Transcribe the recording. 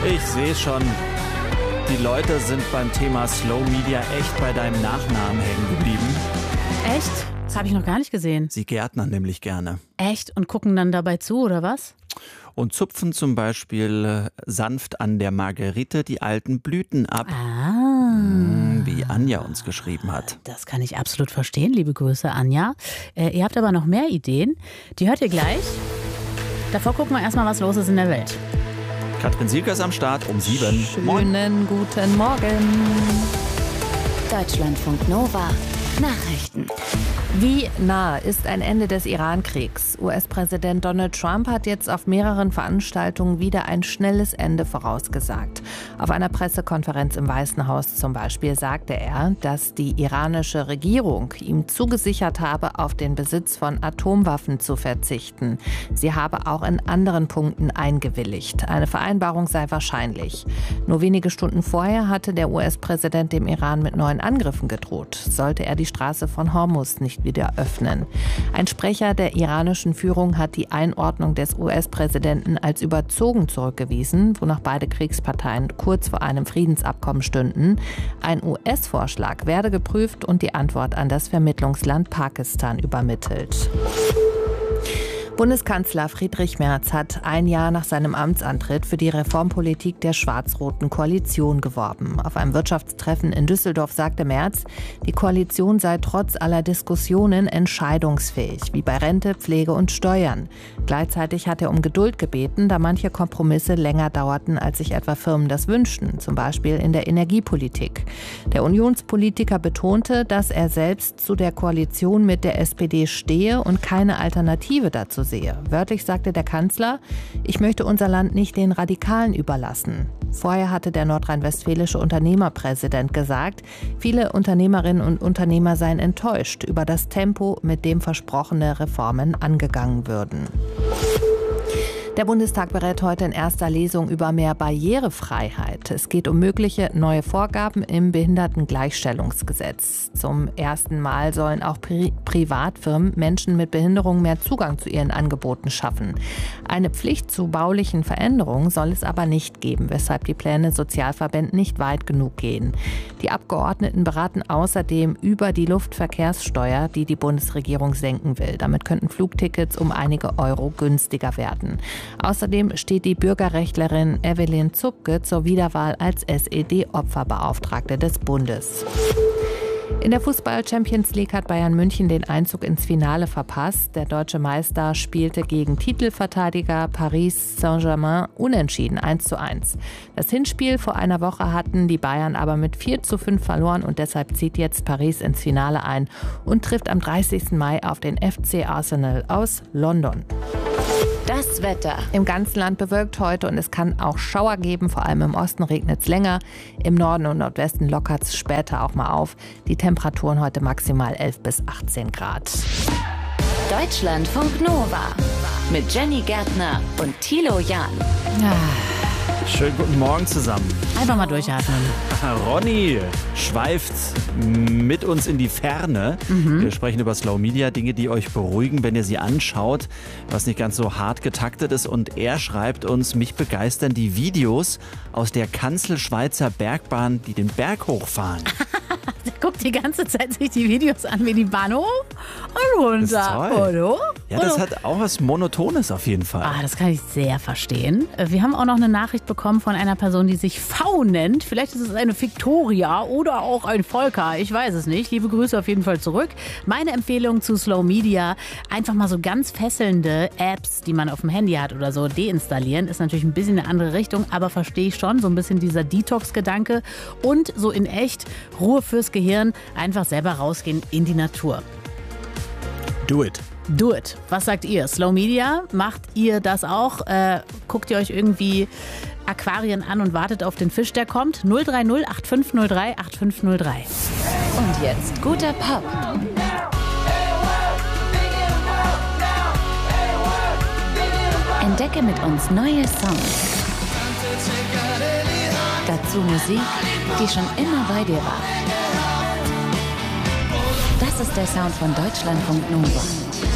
Ich sehe schon, die Leute sind beim Thema Slow Media echt bei deinem Nachnamen hängen geblieben. Echt? Das habe ich noch gar nicht gesehen. Sie gärtnern nämlich gerne. Echt? Und gucken dann dabei zu, oder was? Und zupfen zum Beispiel sanft an der Margerite die alten Blüten ab. Wie Anja uns geschrieben hat. Das kann ich absolut verstehen. Liebe Grüße, Anja. Ihr habt aber noch mehr Ideen. Die hört ihr gleich. Davor gucken wir erstmal, was los ist in der Welt. Katrin Sielke ist am Start um 7. Schönen guten Morgen. Deutschlandfunk Nova. Nachrichten. Wie nah ist ein Ende des Iran-Kriegs? US-Präsident Donald Trump hat jetzt auf mehreren Veranstaltungen wieder ein schnelles Ende vorausgesagt. Auf einer Pressekonferenz im Weißen Haus zum Beispiel sagte er, dass die iranische Regierung ihm zugesichert habe, auf den Besitz von Atomwaffen zu verzichten. Sie habe auch in anderen Punkten eingewilligt. Eine Vereinbarung sei wahrscheinlich. Nur wenige Stunden vorher hatte der US-Präsident dem Iran mit neuen Angriffen gedroht, sollte er die Straße von Hormuz nicht wieder öffnen. Ein Sprecher der iranischen Führung hat die Einordnung des US-Präsidenten als überzogen zurückgewiesen, wonach beide Kriegsparteien kurz vor einem Friedensabkommen stünden. Ein US-Vorschlag werde geprüft und die Antwort an das Vermittlungsland Pakistan übermittelt. Bundeskanzler Friedrich Merz hat ein Jahr nach seinem Amtsantritt für die Reformpolitik der schwarz-roten Koalition geworben. Auf einem Wirtschaftstreffen in Düsseldorf sagte Merz, die Koalition sei trotz aller Diskussionen entscheidungsfähig, wie bei Rente, Pflege und Steuern. Gleichzeitig hat er um Geduld gebeten, da manche Kompromisse länger dauerten, als sich etwa Firmen das wünschten, zum Beispiel in der Energiepolitik. Der Unionspolitiker betonte, dass er selbst zu der Koalition mit der SPD stehe und keine Alternative dazu sehe. Wörtlich sagte der Kanzler, ich möchte unser Land nicht den Radikalen überlassen. Vorher hatte der nordrhein-westfälische Unternehmerpräsident gesagt, viele Unternehmerinnen und Unternehmer seien enttäuscht über das Tempo, mit dem versprochene Reformen angegangen würden. Der Bundestag berät heute in erster Lesung über mehr Barrierefreiheit. Es geht um mögliche neue Vorgaben im Behindertengleichstellungsgesetz. Zum ersten Mal sollen auch Privatfirmen Menschen mit Behinderung mehr Zugang zu ihren Angeboten schaffen. Eine Pflicht zu baulichen Veränderungen soll es aber nicht geben, weshalb die Pläne Sozialverbänden nicht weit genug gehen. Die Abgeordneten beraten außerdem über die Luftverkehrssteuer, die die Bundesregierung senken will. Damit könnten Flugtickets um einige Euro günstiger werden. Außerdem steht die Bürgerrechtlerin Evelyn Zupke zur Wiederwahl als SED-Opferbeauftragte des Bundes. In der Fußball-Champions League hat Bayern München den Einzug ins Finale verpasst. Der deutsche Meister spielte gegen Titelverteidiger Paris Saint-Germain unentschieden 1:1. Das Hinspiel vor einer Woche hatten die Bayern aber mit 4:5 verloren und deshalb zieht jetzt Paris ins Finale ein und trifft am 30. Mai auf den FC Arsenal aus London. Das Wetter. Im ganzen Land bewölkt heute und es kann auch Schauer geben. Vor allem im Osten regnet es länger. Im Norden und Nordwesten lockert es später auch mal auf. Die Temperaturen heute maximal 11 bis 18 Grad. Deutschlandfunk Nova. Mit Jenny Gärtner und Thilo Jahn. Schönen guten Morgen zusammen. Einfach mal durchatmen. Ronny schweift mit uns in die Ferne. Wir sprechen über Slow Media, Dinge, die euch beruhigen, wenn ihr sie anschaut, was nicht ganz so hart getaktet ist. Und er schreibt uns, mich begeistern die Videos aus der Kanzel-Schweizer Bergbahn, die den Berg hochfahren. Der guckt die ganze Zeit sich die Videos an, wie die Bahn hoch und runter. Das ist toll. Oder? Ja, das hat auch was Monotones auf jeden Fall. Das kann ich sehr verstehen. Wir haben auch noch eine Nachricht bekommen von einer Person, die sich V nennt. Vielleicht ist es eine Victoria oder auch ein Volker. Ich weiß es nicht. Liebe Grüße auf jeden Fall zurück. Meine Empfehlung zu Slow Media, einfach mal so ganz fesselnde Apps, die man auf dem Handy hat oder so, deinstallieren. Ist natürlich ein bisschen eine andere Richtung, aber verstehe ich schon. So ein bisschen dieser Detox-Gedanke. Und so in echt Ruhe fürs Gehirn, einfach selber rausgehen in die Natur. Do it. Do it. Was sagt ihr? Slow Media? Macht ihr das auch? Guckt ihr euch irgendwie Aquarien an und wartet auf den Fisch, der kommt? 030 8503 8503. Und jetzt guter Pop. Entdecke mit uns neue Songs. Dazu Musik, die schon immer bei dir war. Das ist der Sound von Deutschlandfunk Nova.